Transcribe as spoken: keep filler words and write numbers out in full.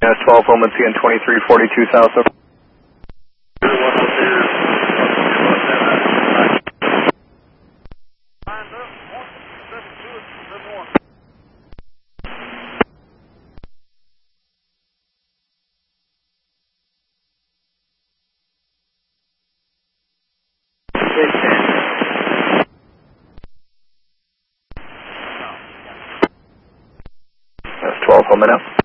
That's twelve home at C N twenty-three forty-two south. That's twelve home now.